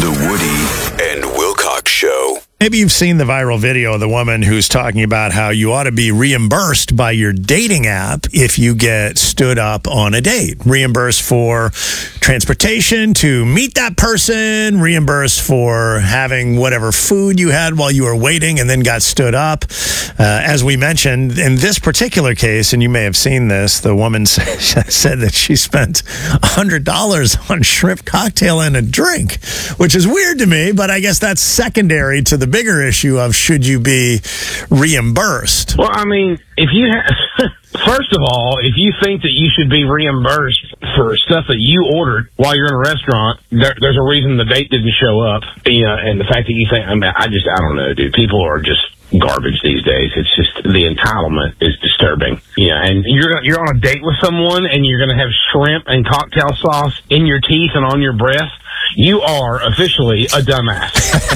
The Woody and Wilcox Show. Maybe you've seen the viral video of the woman who's talking about how you ought to be reimbursed by your dating app if you get stood up on a date. Reimbursed for transportation to meet that person, reimbursed for having whatever food you had while you were waiting and then got stood up. As we mentioned, in this particular case, and you may have seen this, the woman said that she spent $100 on shrimp cocktail and a drink, which is weird to me, but I guess that's secondary to the bigger issue of should you be reimbursed. Well, I mean, if you first of all, if you think that you should be reimbursed for stuff that you ordered while you're in a restaurant, there's a reason the date didn't show up. You know, and the fact that you think, I mean, I don't know, dude. People are just garbage these days. It's just the entitlement is disturbing. Yeah, and you're on a date with someone and you're going to have shrimp and cocktail sauce in your teeth and on your breath. You are officially a dumbass.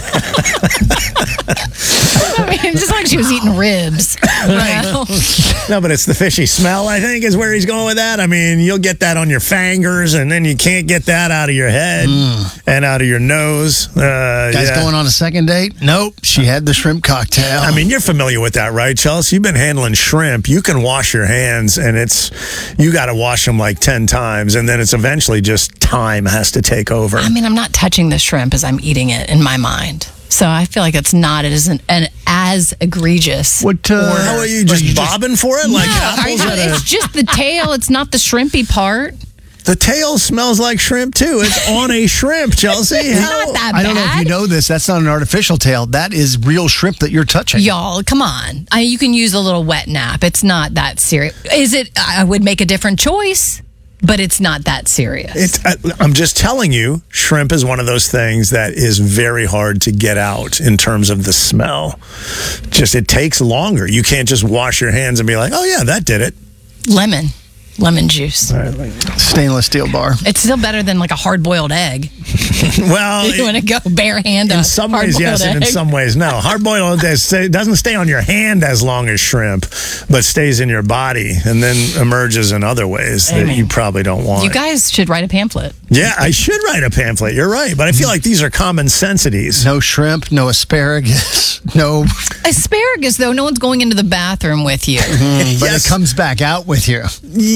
I mean, just like she was eating ribs. Right. No, but it's the fishy smell, I think, is where he's going with that. I mean, you'll get that on your fingers, and then you can't get that out of your head and out of your nose. Guys going on a second date? Nope. She had the shrimp cocktail. I mean, you're familiar with that, right, Chelsea? You've been handling shrimp. You can wash your hands, and you got to wash them like 10 times, and then it's eventually just time has to take over. I mean, I'm not touching the shrimp as I'm eating it in my mind. So I feel like it's not as egregious. What? How are you just bobbing for it? Like apples it's just the tail. It's not the shrimpy part. The tail smells like shrimp, too. It's on a shrimp, Chelsea. It's not that bad. I don't know if you know this. That's not an artificial tail. That is real shrimp that you're touching. Y'all, come on. You can use a little wet nap. It's not that serious. Is it? I would make a different choice. But it's not that serious. I'm just telling you, shrimp is one of those things that is very hard to get out in terms of the smell. It takes longer. You can't just wash your hands and be like, oh, yeah, that did it. Lemon juice. Stainless steel bar. It's still better than like a hard-boiled egg. Well, you want to go bare hand in some ways, yes, and in some ways, no. Hard-boiled doesn't stay on your hand as long as shrimp, but stays in your body and then emerges in other ways that you probably don't want. You guys should write a pamphlet. Yeah, I should write a pamphlet. You're right, but I feel like these are common sensities. No shrimp, no asparagus, no asparagus. Though no one's going into the bathroom with you, but it comes back out with you.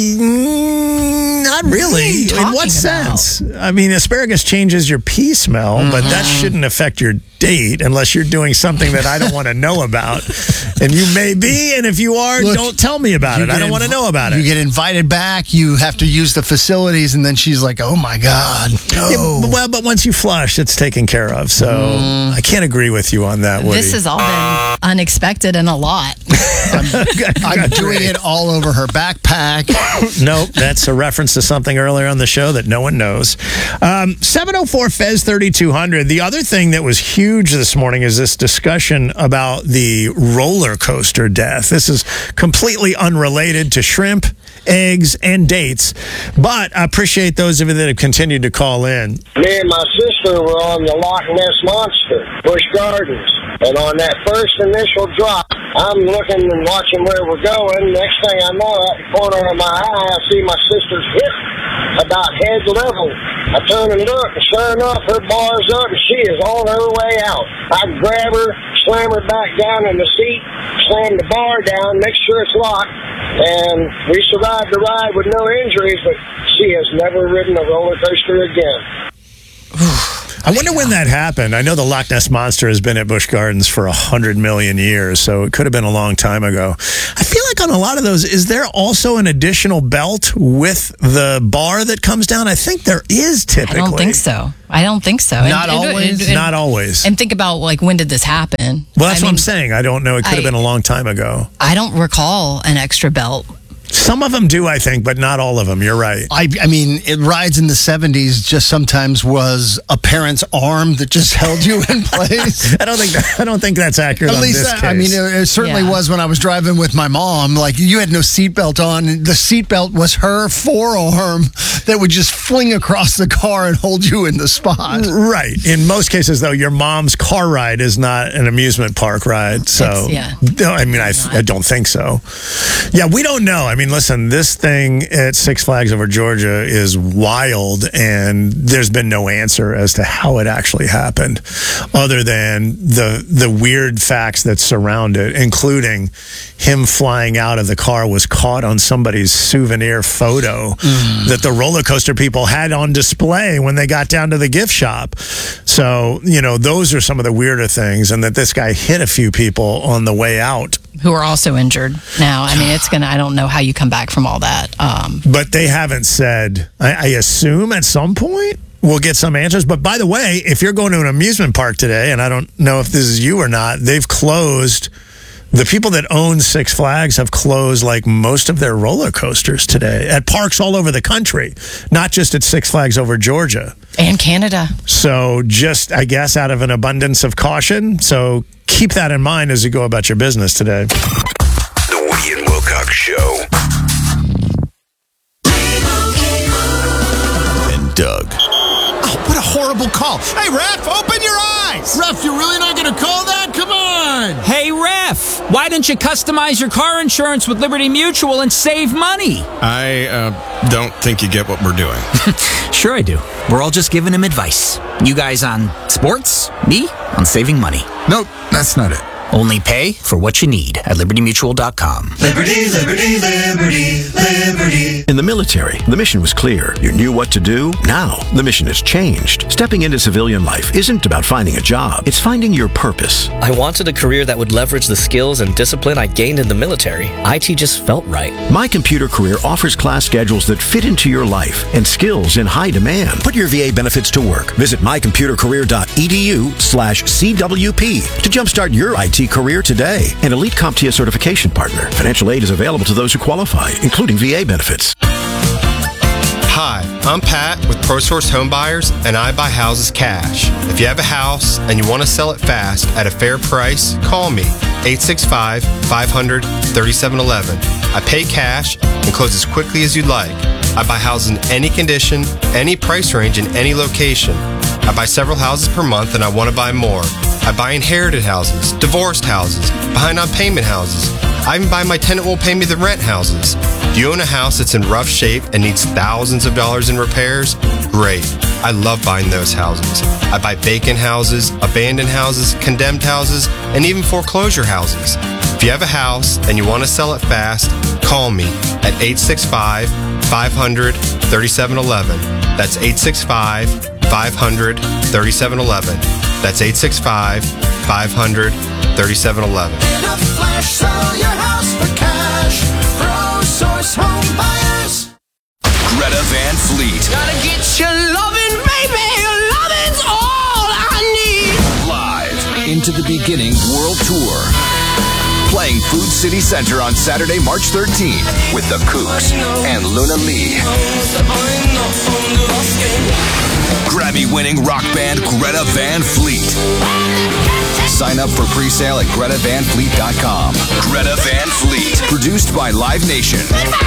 Not really. In what sense? I mean, asparagus changes your pee smell, but that shouldn't affect your date unless you're doing something that I don't want to know about. And you may be, and if you are, don't tell me about it. I don't want to know about it. You get invited back, you have to use the facilities, and then she's like, oh my God. No. Yeah, but once you flush, it's taken care of. So I can't agree with you on that, Woody. This has all been unexpected and a lot. I'm doing it all over her backpack. Nope, that's a reference to something earlier on the show that no one knows. 704-FEZ-3200. The other thing that was huge this morning is this discussion about the roller coaster death. This is completely unrelated to shrimp, eggs, and dates, but I appreciate those of you that have continued to call in. Me and my sister were on the Loch Ness Monster, Busch Gardens, and on that first initial drop, I'm looking and watching where we're going. Next thing I know, at the corner of my eye, I see my sister's hip about head level. I turn and look, and sure enough, her bar's up, and she is on her way out. I grab her, slam her back down in the seat, slam the bar down, make sure it's locked, and we survived the ride with no injuries, but she has never ridden a roller coaster again. I wonder when that happened. I know the Loch Ness Monster has been at Busch Gardens for 100 million years, so it could have been a long time ago. I feel like on a lot of those, is there also an additional belt with the bar that comes down? I think there is typically. I don't think so. Not always? Not always. And think about, like, when did this happen? Well, that's what I'm saying. I don't know. It could have been a long time ago. I don't recall an extra belt. Some of them do, I think, but not all of them. You're right. I mean, rides in the 70s just sometimes was a parent's arm that just held you in place. I don't think that's accurate. At least, this case. I mean, it certainly was when I was driving with my mom. Like, you had no seatbelt on. The seatbelt was her forearm that would just fling across the car and hold you in the spot. Right. In most cases, though, your mom's car ride is not an amusement park ride. So, I mean, I don't think so. Yeah, we don't know. I mean, mean, listen, this thing at Six Flags Over Georgia is wild, and there's been no answer as to how it actually happened, other than the weird facts that surround it, including him flying out of the car was caught on somebody's souvenir photo that the roller coaster people had on display when they got down to the gift shop. So, those are some of the weirder things, and that this guy hit a few people on the way out. Who are also injured now. I mean, I don't know how you come back from all that. But they haven't said, I assume at some point we'll get some answers. But by the way, if you're going to an amusement park today, and I don't know if this is you or not, they've closed. The people that own Six Flags have closed like most of their roller coasters today at parks all over the country, not just at Six Flags Over Georgia. And Canada. So just, I guess, out of an abundance of caution. So keep that in mind as you go about your business today. The Woody and Wilcox Show. And Doug. Oh, what a horrible call. Hey, ref, open your eyes. Ref, you're really not going to call that? Come on. Hey, ref, why don't you customize your car insurance with Liberty Mutual and save money? I don't think you get what we're doing. Sure I do. We're all just giving him advice. You guys on sports, me on saving money. Nope, that's not it. Only pay for what you need at libertymutual.com. Liberty, liberty, liberty, liberty. In the military, the mission was clear. You knew what to do. Now, the mission has changed. Stepping into civilian life isn't about finding a job. It's finding your purpose. I wanted a career that would leverage the skills and discipline I gained in the military. IT just felt right. My Computer Career offers class schedules that fit into your life and skills in high demand. Put your VA benefits to work. Visit mycomputercareer.edu/CWP to jumpstart your IT career today. An elite CompTIA certification partner. Financial aid is available to those who qualify, including VA benefits. Hi, I'm Pat with ProSource Home Buyers, and I buy houses cash. If you have a house and you want to sell it fast at a fair price, call me, 865-500-3711. I pay cash and close as quickly as you'd like. I buy houses in any condition, any price range, in any location. I buy several houses per month, and I want to buy more. I buy inherited houses, divorced houses, behind on payment houses. I even buy my tenant won't pay me the rent houses. Do you own a house that's in rough shape and needs thousands of dollars in repairs? Great. I love buying those houses. I buy vacant houses, abandoned houses, condemned houses, and even foreclosure houses. If you have a house and you want to sell it fast, call me at 865-500-3711. That's 865-500-3711. That's 865-500-3711. In a flash, sell your house for cash. ProSource Home Buyers. Greta Van Fleet. Gotta get your lovin', baby. Your lovin's all I need. Live into the beginning world tour. Playing Food City Center on Saturday, March 13th with the Kooks and Luna Lee. Grammy-winning rock band Greta Van Fleet. Sign up for pre-sale at GretaVanFleet.com. Greta Van Fleet. Produced by Live Nation.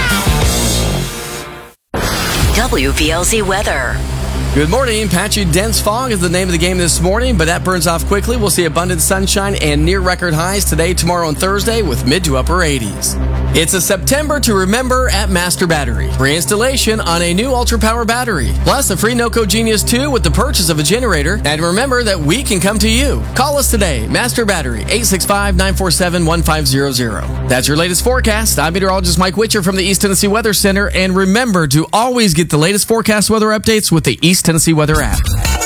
WVLZ weather. Good morning. Patchy dense fog is the name of the game this morning, but that burns off quickly. We'll see abundant sunshine and near record highs today, tomorrow, and Thursday with mid to upper 80s. It's a September to remember at Master Battery. Free installation on a new Ultra Power battery. Plus a free NOCO Genius 2 with the purchase of a generator. And remember that we can come to you. Call us today. Master Battery, 865-947-1500. That's your latest forecast. I'm meteorologist Mike Witcher from the East Tennessee Weather Center. And remember to always get the latest forecast weather updates with the East Tennessee Weather app.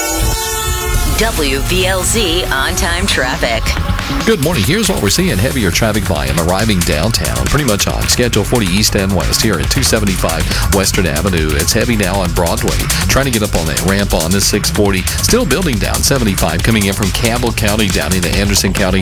WVLZ on-time traffic. Good morning. Here's what we're seeing. Heavier traffic volume arriving downtown, pretty much on schedule for the east and west here at 275 Western Avenue. It's heavy now on Broadway. Trying to get up on that ramp on this 640. Still building down 75 coming in from Campbell County down into Anderson County.